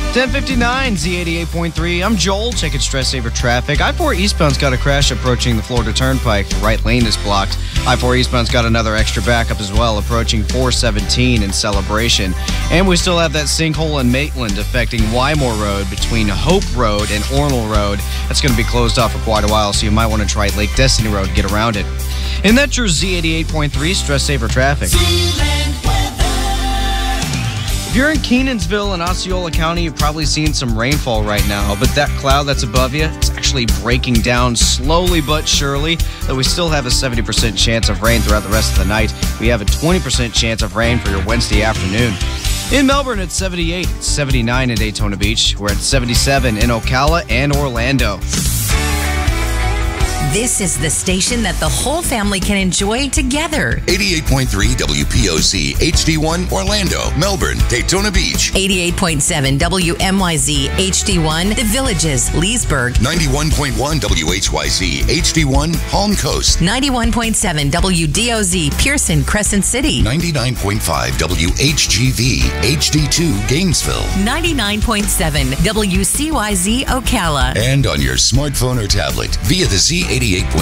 10:59 Z88.3. I'm Joel. Checking Stress Saver traffic. I-4 eastbound's got a crash approaching the Florida Turnpike. The right lane is blocked. I-4 eastbound's got another extra backup as well, approaching 417 in Celebration. And we still have that sinkhole in Maitland affecting Wymore Road between Hope Road and Ornell Road. That's going to be closed off for quite a while, so you might want to try Lake Destiny Road to get around it. And that's your Z88.3 Stress Saver traffic. If you're in Kenansville and Osceola County, you've probably seen some rainfall right now, but that cloud that's above you, it's actually breaking down slowly but surely, though we still have a 70% chance of rain throughout the rest of the night. We have a 20% chance of rain for your Wednesday afternoon. In Melbourne, it's 78, 79 in Daytona Beach. We're at 77 in Ocala and Orlando. This is the station that the whole family can enjoy together. 88.3 WPOC HD1 Orlando, Melbourne, Daytona Beach. 88.7 WMYZ HD1 The Villages, Leesburg. 91.1 WHYZ HD1 Palm Coast. 91.7 WDOZ Pearson, Crescent City. 99.5 WHGV HD2 Gainesville. 99.7 WCYZ Ocala. And on your smartphone or tablet via the Z88.3